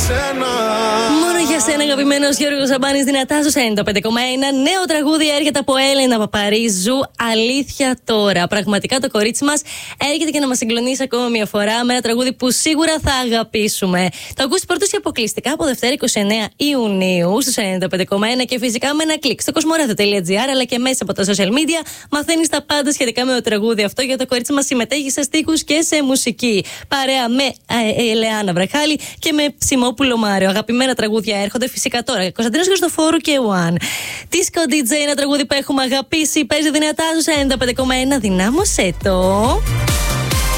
σένα. Μόνο για σένα, αγαπημένος Γιώργος Σαμπάνης, δυνατά στο 95,1. Νέο τραγούδι έρχεται από Έλενα Παπαρίζου. Αλήθεια τώρα. Πραγματικά το κορίτσι μας έρχεται και να μας συγκλονίσει ακόμα μια φορά με ένα τραγούδι που σίγουρα θα αγαπήσουμε. Το ακούσει πρώτος και αποκλειστικά από Δευτέρα 29 Ιουνίου στους 95,1 και φυσικά με ένα κλικ στο cosmoradio.gr, αλλά και μέσα από τα social media μαθαίνεις τα πάντα σχετικά με το τραγούδι αυτό, για το κορίτσι μας συμμετέχει σε στίχους και σε μουσική. Παρέα με Ελεάνα Βραχάλη και με Ψημόπουλο Μάριο. Αγαπημένα τραγούδια έρχονται φυσικά τώρα. Κωνσταντίνος Χριστοφόρου και One. Disco DJ, ένα τραγούδι που έχουμε αγαπήσει. Παίζει δυνατά στους 95,1. Δυνάμωσέ το.